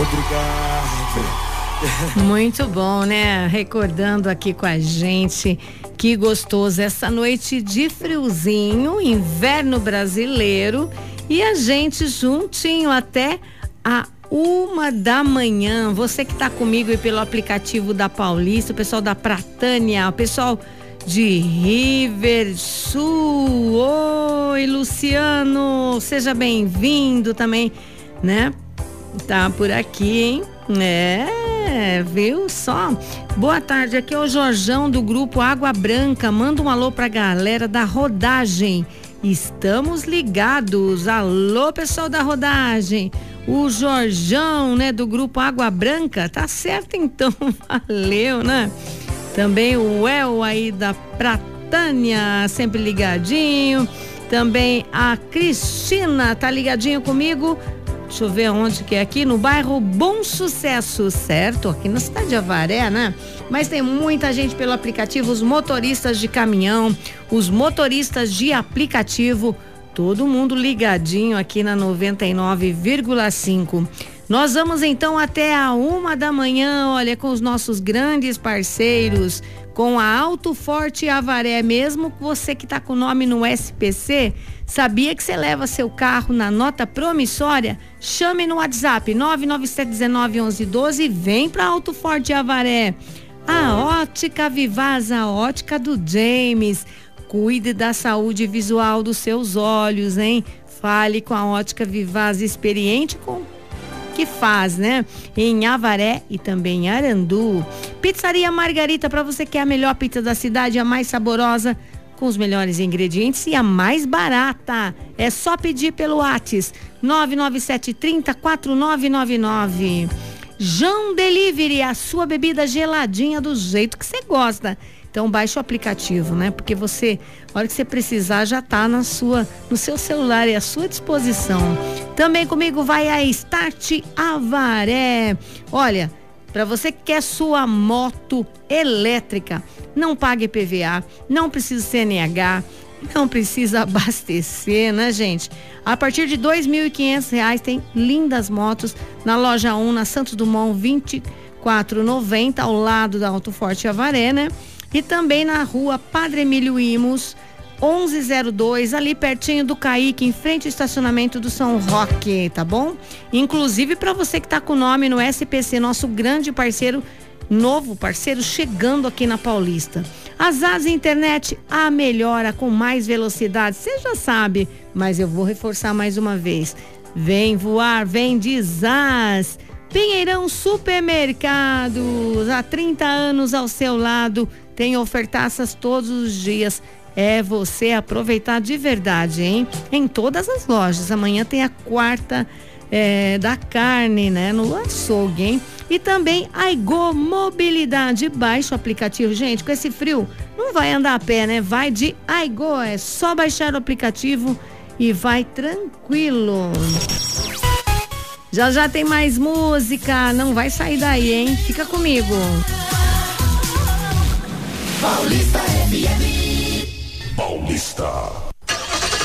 Muito bom, né? Recordando aqui com a gente, que gostoso essa noite de friozinho, inverno brasileiro, e a gente juntinho até a 1h. Você que tá comigo aí pelo aplicativo da Paulista, o pessoal da Pratânia, o pessoal de River Sul. Oi, Luciano, seja bem-vindo também, né? Tá por aqui, hein? Viu só? Boa tarde, aqui é o Jorjão do grupo Água Branca. Manda um alô pra galera da rodagem. Estamos ligados. Alô, pessoal da rodagem. O Jorjão, né, do grupo Água Branca. Tá certo então, valeu, né? Também o El aí da Pratânia, sempre ligadinho. Também a Cristina tá ligadinho comigo. Deixa eu ver onde que é aqui, no bairro Bom Sucesso, certo? Aqui na cidade de Avaré, né? Mas tem muita gente pelo aplicativo, os motoristas de caminhão, os motoristas de aplicativo, todo mundo ligadinho aqui na 99,5. Nós vamos então até a 1h, olha, com os nossos grandes parceiros, com a Auto Forte Avaré. Mesmo você que tá com o nome no SPC, sabia que você leva seu carro na nota promissória? Chame no WhatsApp 997191112 e vem pra Auto Forte Avaré. A Ótica Vivaz, a ótica do James. Cuide da saúde visual dos seus olhos, hein? Fale com a Ótica Vivaz, experiente com que faz, né? Em Avaré e também em Arandu. Pizzaria Margarita, para você que é a melhor pizza da cidade, a mais saborosa, com os melhores ingredientes e a mais barata. É só pedir pelo WhatsApp 997304999. João Delivery, a sua bebida geladinha do jeito que você gosta. Então baixe o aplicativo, né? Porque você, a hora que você precisar, já tá no seu celular e à sua disposição. Também comigo vai a Start Avaré. Olha, para você que quer sua moto elétrica, não pague PVA, não precisa CNH, não precisa abastecer, né, gente? A partir de R$2.500 tem lindas motos na loja 1, na Santos Dumont 2490, ao lado da Auto Forte Avaré, né? E também na rua Padre Emílio Imos 1102, ali pertinho do Caique, em frente ao estacionamento do São Roque, tá bom? Inclusive para você que tá com o nome no SPC, nosso grande parceiro, novo parceiro chegando aqui na Paulista. A ZAS Internet, a melhora com mais velocidade, você já sabe, mas eu vou reforçar mais uma vez. Vem voar, vem de ZAS. Pinheirão Supermercados, há 30 anos ao seu lado, tem ofertaças todos os dias. É você aproveitar de verdade, hein? Em todas as lojas. Amanhã tem a quarta da carne, né? No açougue, hein? E também a Aigo Mobilidade. Baixa o aplicativo. Gente, com esse frio, não vai andar a pé, né? Vai de Aigo. É só baixar o aplicativo e vai tranquilo. Já tem mais música. Não vai sair daí, hein? Fica comigo. Paulista FM. Paulista.